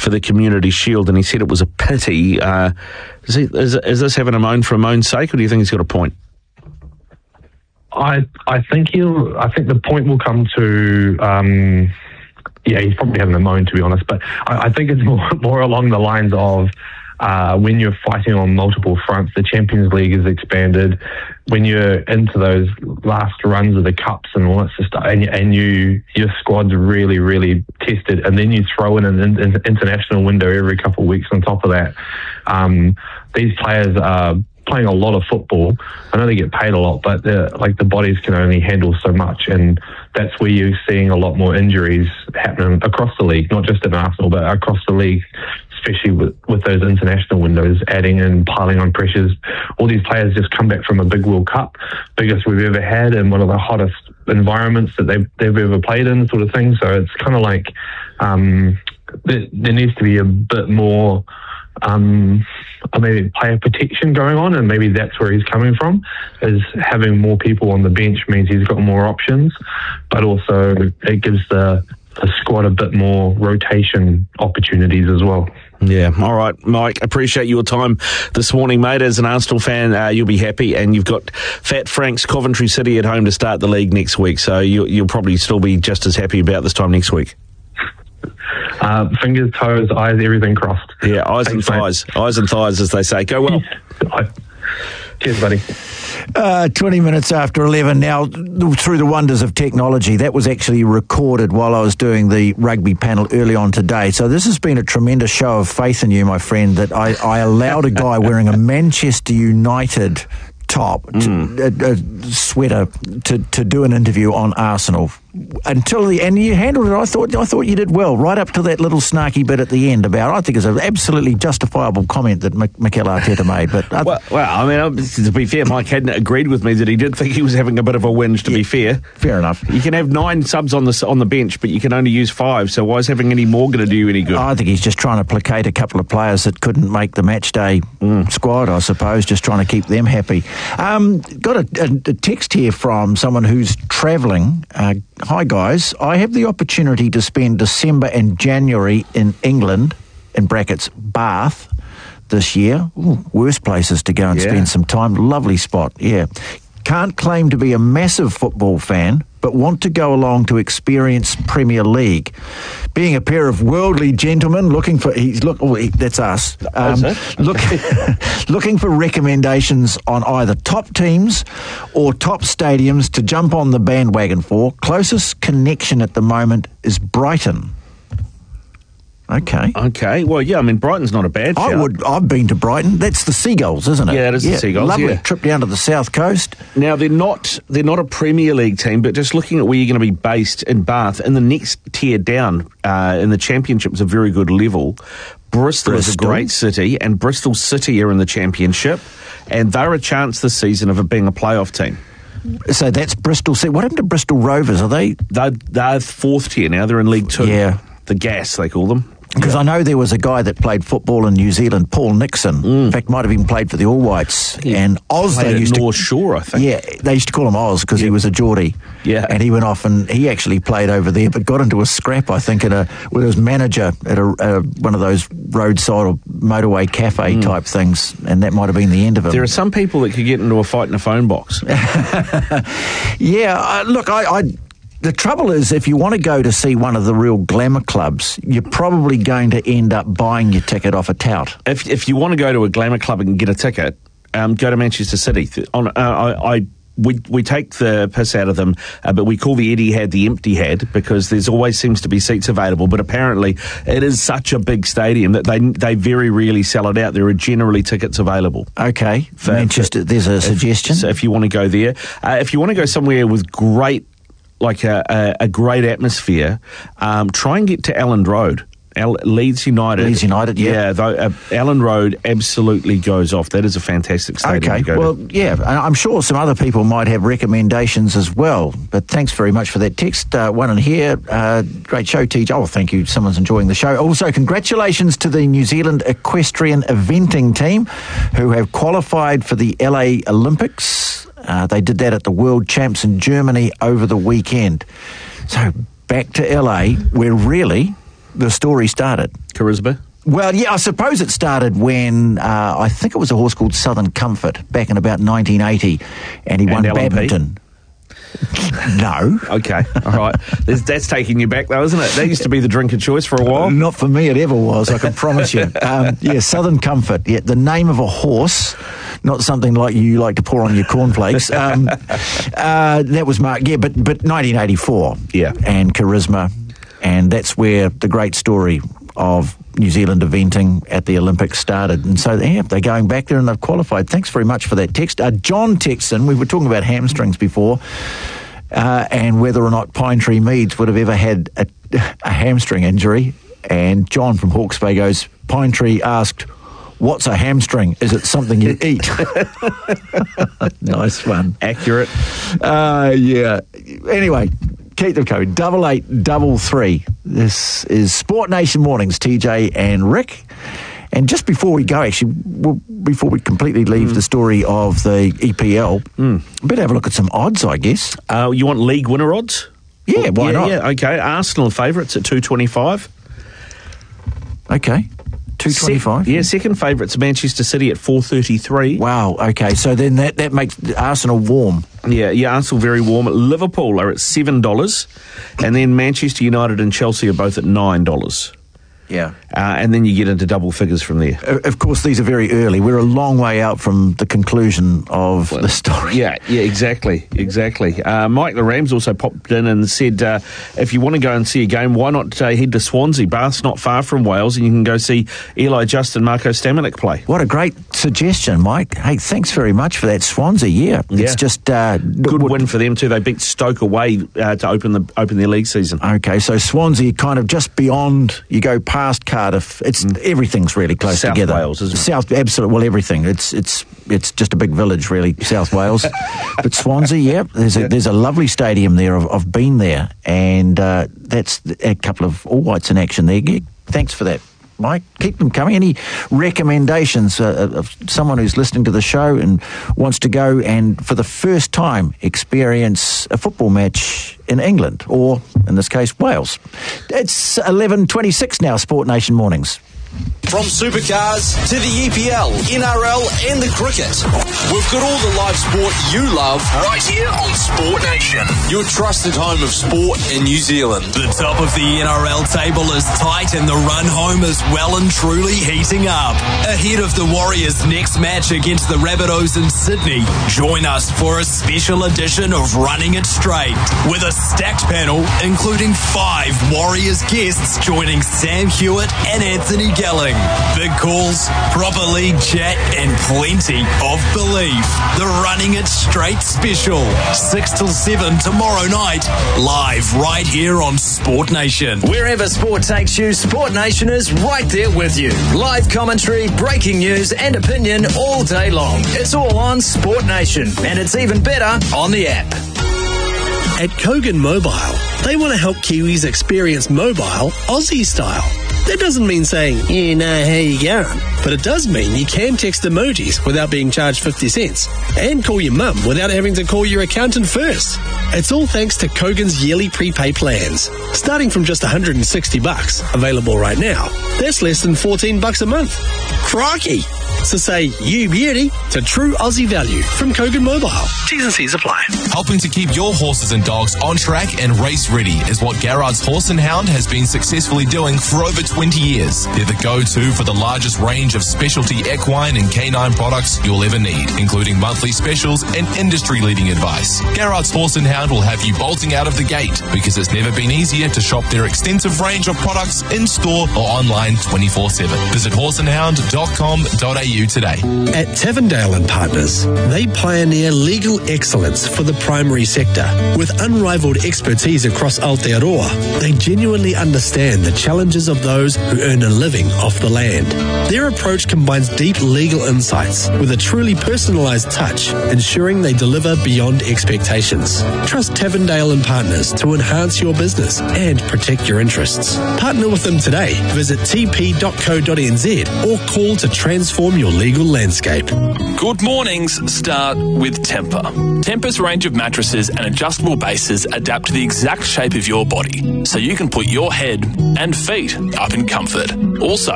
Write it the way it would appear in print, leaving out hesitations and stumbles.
for the Community Shield, and he said it was a pity. Is this having a moan for a moan's sake, or do you think he's got a point? I think the point will come to. He's probably having a moan, to be honest, but I think it's more along the lines of when you're fighting on multiple fronts. The Champions League is expanded. When you're into those last runs of the cups and all that sort of stuff, and your squad's really, really tested, and then you throw in an international window every couple of weeks on top of that. These players are playing a lot of football. I know they get paid a lot, but the bodies can only handle so much, and that's where you're seeing a lot more injuries happening across the league, not just in Arsenal, but across the league, especially with those international windows adding and piling on pressures. All these players just come back from a big World Cup, biggest we've ever had, and one of the hottest environments that they've ever played in, sort of thing. So it's kind of like there needs to be a bit more maybe player protection going on, and maybe that's where he's coming from, is having more people on the bench means he's got more options, but also it gives the squad a bit more rotation opportunities as well. Yeah, all right, Mike, appreciate your time this morning, mate. As an Arsenal fan, you'll be happy, and you've got Fat Frank's Coventry City at home to start the league next week, so you'll probably still be just as happy about this time next week. Fingers, toes, eyes, everything crossed. Yeah, eyes and thighs. Eyes and thighs, as they say. Go well. Cheers, buddy. 20 minutes after 11 now, through the wonders of technology. That was actually recorded while I was doing the rugby panel early on today. So this has been a tremendous show of faith in you, my friend, that I allowed a guy wearing a Manchester United top, a sweater, to do an interview on Arsenal and you handled it. I thought you did well, right up to that little snarky bit at the end about, I think it's an absolutely justifiable comment that Mikel Arteta made. But I mean, to be fair, Mike hadn't agreed with me that he did think he was having a bit of a whinge, to be fair. Fair enough. You can have 9 subs on the bench, but you can only use 5, so why is having any more going to do you any good? I think he's just trying to placate a couple of players that couldn't make the match day squad, I suppose, just trying to keep them happy. Got a text here from someone who's travelling. Hi guys, I have the opportunity to spend December and January in England, in brackets, Bath, this year. Ooh, worst places to go and spend some time. Lovely spot, yeah. Can't claim to be a massive football fan, but want to go along to experience Premier League. Being a pair of worldly gentlemen looking for... that's us. Looking for recommendations on either top teams or top stadiums to jump on the bandwagon for. Closest connection at the moment is Brighton. Okay. Well, yeah, I mean, Brighton's not a bad shout. I've been to Brighton. That's the Seagulls, isn't it? Yeah, it is the Seagulls, lovely trip down to the south coast. Now, they're not a Premier League team, but just looking at where you're going to be based in Bath, in the next tier down in the Championship is a very good level. Bristol is a great city, and Bristol City are in the Championship, and they're a chance this season of it being a playoff team. So that's Bristol City. What happened to Bristol Rovers? Are they... They're fourth tier now. They're in League 2. Yeah. The Gas, they call them. Because I know there was a guy that played football in New Zealand, Paul Nixon. In fact, might have even played for the All Whites. And Oz, they used to... North Shore, I think. Yeah, they used to call him Oz because he was a Geordie. Yeah. And he went off and he actually played over there, but got into a scrap, I think, with his manager at one of those roadside or motorway cafe type things, and that might have been the end of it. There are some people that could get into a fight in a phone box. Yeah, look, the trouble is, if you want to go to see one of the real glamour clubs, you're probably going to end up buying your ticket off a tout. If you want to go to a glamour club and get a ticket, go to Manchester City. We take the piss out of them, but we call the Etihad the empty head because there's always seems to be seats available. But apparently, it is such a big stadium that they very rarely sell it out. There are generally tickets available. Okay, Manchester. There's a suggestion. So if you want to go there, if you want to go somewhere with great. Like a great atmosphere, try and get to Elland Road. Leeds United. Leeds United, yeah. Elland Road absolutely goes off. That is a fantastic stadium to go to. Yeah, I'm sure some other people might have recommendations as well, but thanks very much for that text. One in here, great show, TJ. Oh, thank you. Someone's enjoying the show. Also, congratulations to the New Zealand equestrian eventing team who have qualified for the LA Olympics. They did that at the World Champs in Germany over the weekend. So back to LA, where really the story started? Charisma. Well, yeah, I suppose it started when I think it was a horse called Southern Comfort back in about 1980, and he won LNP? badminton. No. Okay, all right. That's taking you back, though, isn't it? That used to be the drink of choice for a while. Not for me, it ever was, I can promise you. Yeah, Southern Comfort. Yeah, the name of a horse, not something like you like to pour on your cornflakes. That was Mark. Yeah, but 1984. Yeah. And Charisma, and that's where the great story of New Zealand eventing at the Olympics started. And so, yeah, they're going back there and they've qualified. Thanks very much for that text. John Texan, we were talking about hamstrings before, and whether or not Pine Tree Meads would have ever had a hamstring injury. And John from Hawke's Bay goes, Pine Tree asked, what's a hamstring? Is it something you eat? Nice one. Accurate. Yeah. Anyway, keep them coming. 8833. This is Sport Nation Mornings, TJ and Rick. And just before we go, actually, before we completely leave the story of the EPL, better have a look at some odds, I guess. You want league winner odds? Yeah, why not? Yeah, okay. Arsenal favourites at 225. Okay. 225? Second favourites Manchester City at 433. Wow, okay. So then that makes Arsenal warm. Yeah, Arsenal very warm. Liverpool are at $7, and then Manchester United and Chelsea are both at $9. Yeah. And then you get into double figures from there. Of course, these are very early. We're a long way out from the conclusion of the story. Yeah, exactly. Mike the Rams also popped in and said, if you want to go and see a game, why not head to Swansea? Bath's not far from Wales, and you can go see Eli Just and Marco Stamenik play. What a great suggestion, Mike. Hey, thanks very much for that. Swansea, yeah. It's just... good win for them too. They beat Stoke away to open their league season. Okay, so Swansea kind of just beyond, you go past Cardiff, it's everything's really close South together. Wales, isn't it? South, absolutely. Well, everything. It's just a big village, really. South Wales, but Swansea, yeah. There's a lovely stadium there. I've been there, and that's a couple of All Whites in action there. Yeah, thanks for that, Mike. Keep them coming. Any recommendations of someone who's listening to the show and wants to go and for the first time experience a football match in England, or in this case Wales? It's 11:26 now. Sport Nation Mornings. From supercars to the EPL, NRL and the cricket, we've got all the live sport you love right here on Sport Nation, your trusted home of sport in New Zealand. The top of the NRL table is tight and the run home is well and truly heating up. Ahead of the Warriors' next match against the Rabbitohs in Sydney, join us for a special edition of Running It Straight with a stacked panel including 5 Warriors guests joining Sam Hewitt and Anthony Gelling. Big calls, proper league chat, and plenty of belief. The Running It Straight special, 6 till 7 tomorrow night, live right here on Sport Nation. Wherever sport takes you, Sport Nation is right there with you. Live commentary, breaking news, and opinion all day long. It's all on Sport Nation, and it's even better on the app. At Kogan Mobile, they want to help Kiwis experience mobile Aussie style. That doesn't mean saying, you know how you going, but it does mean you can text emojis without being charged 50 cents and call your mum without having to call your accountant first. It's all thanks to Kogan's yearly prepay plans, starting from just $160, available right now. That's less than $14 a month. Crikey! So say you beauty to true Aussie value from Kogan Mobile. T's and C's apply. Helping to keep your horses and dogs on track and race ready is what Garrard's Horse and Hound has been successfully doing for over 20 years. They're the go-to for the largest range of specialty equine and canine products you'll ever need, including monthly specials and industry-leading advice. Garrard's Horse and Hound will have you bolting out of the gate because it's never been easier to shop their extensive range of products in-store or online 24/7. Visit horseandhound.com.au today. At Tavendale and Partners, they pioneer legal excellence for the primary sector. With unrivaled expertise across Aotearoa, they genuinely understand the challenges of those who earn a living off the land. Their approach combines deep legal insights with a truly personalised touch, ensuring they deliver beyond expectations. Trust Tavendale and Partners to enhance your business and protect your interests. Partner with them today. Visit tp.co.nz or call to transform your legal landscape. Good mornings start with Tempur. Tempur's range of mattresses and adjustable bases adapt to the exact shape of your body, so you can put your head and feet up in comfort. Also,